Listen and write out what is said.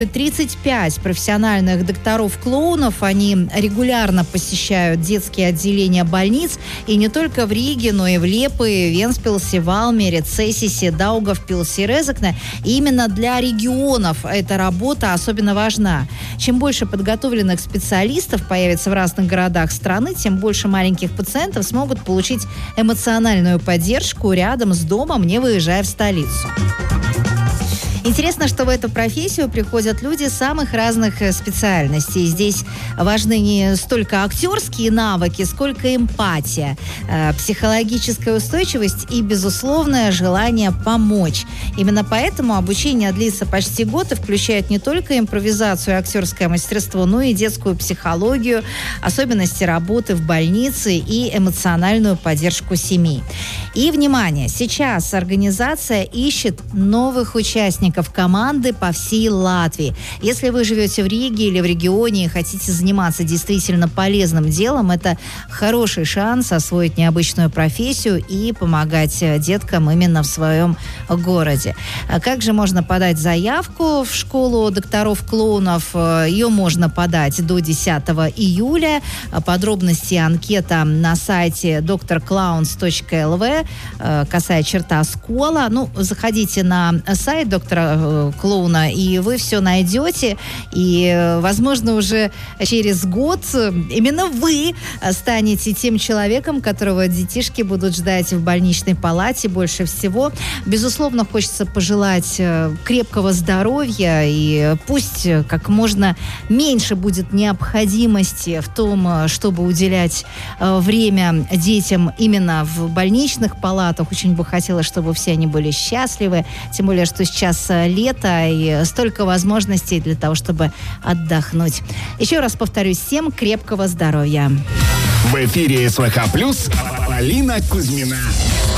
35 профессиональных докторов-клоунов. Они регулярно посещают детские отделения больниц. И не только в Риге, но и в Лепое, Венспилсе, Валмере, Цесисе, Даугавпилсе и Резекне. И именно для регионов эта работа особенно важна. Чем больше подготовленных специалистов появится в разных городах страны, тем больше маленьких пациентов смогут получить эмоциональную поддержку рядом с домом, не выезжая в столицу. Интересно, что в эту профессию приходят люди самых разных специальностей. Здесь важны не столько актерские навыки, сколько эмпатия, психологическая устойчивость и безусловное желание помочь. Именно поэтому обучение длится почти год и включает не только импровизацию и актерское мастерство, но и детскую психологию, особенности работы в больнице и эмоциональную поддержку семьи. И, внимание, сейчас организация ищет новых участников команды по всей Латвии. Если вы живете в Риге или в регионе и хотите заниматься действительно полезным делом, это хороший шанс освоить необычную профессию и помогать деткам именно в своем городе. Как же можно подать заявку в школу докторов-клоунов? Ее можно подать до 10 июля. Подробности анкета на сайте drclowns.lv, _школа. Заходите на сайт доктора клоуна, и вы все найдете. И, возможно, уже через год именно вы станете тем человеком, которого детишки будут ждать в больничной палате больше всего. Безусловно, хочется пожелать крепкого здоровья, и пусть как можно меньше будет необходимости в том, чтобы уделять время детям именно в больничных палатах. Очень бы хотелось, чтобы все они были счастливы, тем более, что сейчас лето и столько возможностей для того, чтобы отдохнуть. Еще раз повторюсь, всем крепкого здоровья. В эфире СВХ+, Полина Кузьмина.